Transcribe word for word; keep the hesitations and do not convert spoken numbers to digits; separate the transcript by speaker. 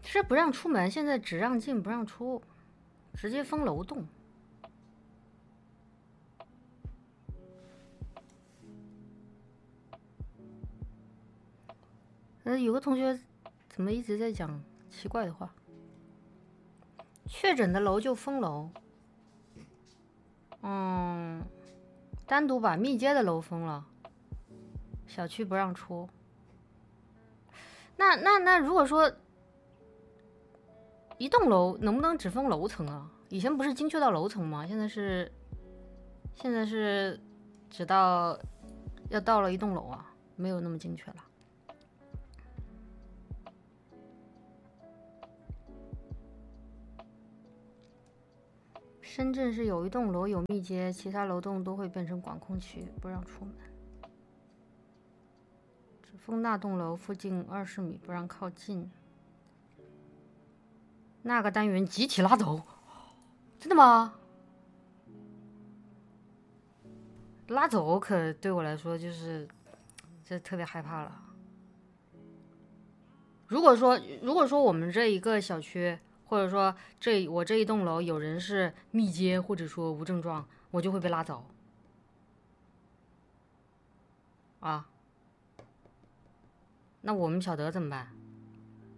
Speaker 1: 是不让出门，现在只让进不让出，直接封楼栋。呃，有个同学怎么一直在讲奇怪的话？确诊的楼就封楼。嗯，单独把密接的楼封了，小区不让出。那那那，如果说一栋楼能不能只封楼层啊？以前不是精确到楼层吗？现在是现在是只到要到了一栋楼啊，没有那么精确了。深圳是有一栋楼有密接，其他楼栋都会变成管控区，不让出门。只封那栋楼附近二十米，不让靠近。那个单元集体拉走，真的吗？拉走可对我来说就是，这特别害怕了。如果说，如果说我们这一个小区，或者说这我这一栋楼有人是密接或者说无症状，我就会被拉走。啊，那我们小德怎么办？